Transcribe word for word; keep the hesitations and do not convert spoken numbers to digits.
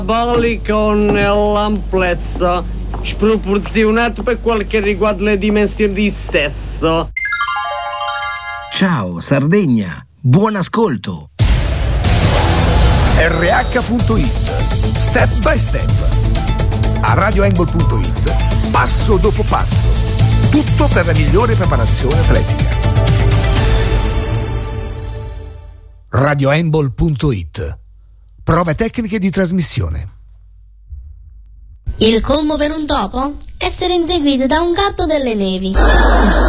Balli con l'amplezza sproporzionato per quel che riguarda le dimensioni di sesso. Ciao Sardegna, buon ascolto. R H punto it, step by step. A radioangle punto it, passo dopo passo. Tutto per la migliore preparazione atletica. radioangle punto it. Prove tecniche di trasmissione. Il colmo per un topo? Essere inseguito da un gatto delle nevi.